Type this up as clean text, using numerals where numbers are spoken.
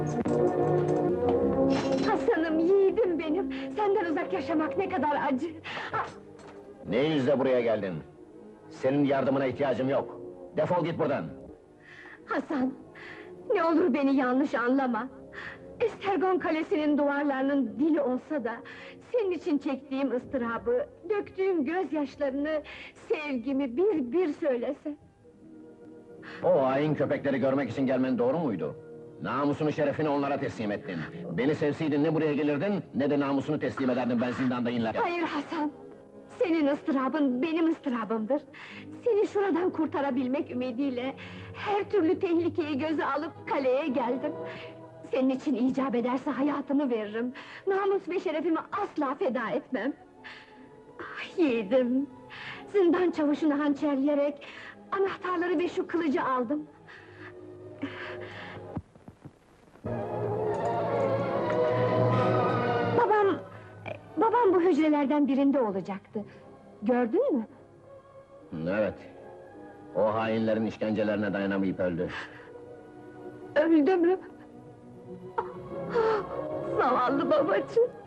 Hasan'ım, yiğidim benim! Senden uzak yaşamak ne kadar acı! Ne yüzle buraya geldin? Senin yardımına ihtiyacım yok. Defol git buradan! Hasan! Ne olur beni yanlış anlama! Estergon Kalesi'nin duvarlarının dili olsa da... ...senin için çektiğim ıstırabı, döktüğüm gözyaşlarını... ...sevgimi bir bir söylese! O hain köpekleri görmek için gelmen doğru muydu? Namusunu, şerefini onlara teslim ettin. Beni sevseydin ne buraya gelirdin, ne de namusunu teslim ederdin ben zindanda inlerken. Hayır Hasan! Senin ıstırabın benim ıstırabımdır! Seni şuradan kurtarabilmek ümidiyle... ...her türlü tehlikeyi göze alıp kaleye geldim! Senin için icap ederse hayatımı veririm! Namus ve şerefimi asla feda etmem! Ah yiğidim! Zindan çavuşunu hançerleyerek... ...anahtarları ve şu kılıcı aldım! Babam bu hücrelerden birinde olacaktı. Gördün mü? Evet. O hainlerin işkencelerine dayanamayıp öldü. Öldü mü? Zavallı babacığım!